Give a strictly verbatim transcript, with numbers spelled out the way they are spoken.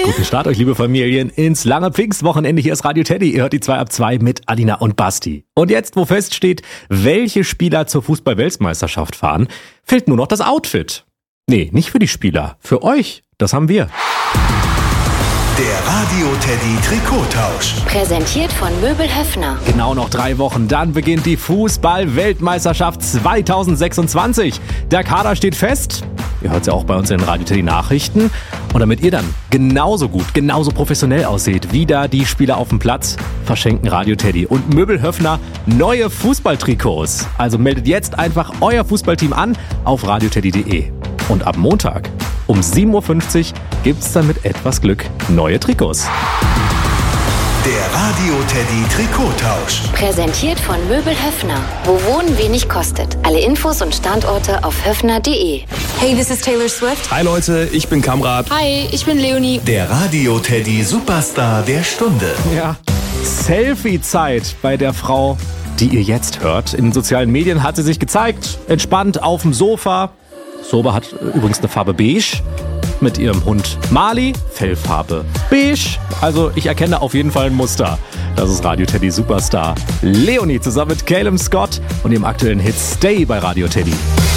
Guten Start euch, liebe Familien, ins lange Pfingstwochenende. Hier ist Radio Teddy. Ihr hört die zwei ab zwei mit Alina und Basti. Und jetzt, wo feststeht, welche Spieler zur Fußball-Weltmeisterschaft fahren, fehlt nur noch das Outfit. Nee, nicht für die Spieler, für euch. Das haben wir. Der Radio Teddy Trikottausch. Präsentiert von Möbel Höffner. Genau noch drei Wochen, dann beginnt die Fußball-Weltmeisterschaft zwanzig sechsundzwanzig. Der Kader steht fest. Ihr hört es ja auch bei uns in den Radio Teddy Nachrichten. Und damit ihr dann genauso gut, genauso professionell aussieht wie da die Spieler auf dem Platz, verschenken Radio Teddy und Möbel Höffner neue Fußballtrikots. Also meldet jetzt einfach euer Fußballteam an auf radioteddy punkt de. Und ab Montag um sieben Uhr fünfzig gibt's dann mit etwas Glück neue Trikots. Der Radio Teddy Trikottausch. Präsentiert von Möbel Höffner. Wo Wohnen wenig kostet. Alle Infos und Standorte auf höffner punkt de. Hey, this is Taylor Swift. Hi Leute, ich bin Kamrat. Hi, ich bin Leonie. Der Radio Teddy Superstar der Stunde. Ja, Selfie-Zeit bei der Frau, die ihr jetzt hört. In den sozialen Medien hat sie sich gezeigt. Entspannt auf dem Sofa. Soba hat übrigens eine Farbe beige. Mit ihrem Hund Mali, Fellfarbe beige. Also ich erkenne auf jeden Fall ein Muster. Das ist Radio Teddy Superstar Leonie zusammen mit Caleb Scott und ihrem aktuellen Hit Stay bei Radio Teddy.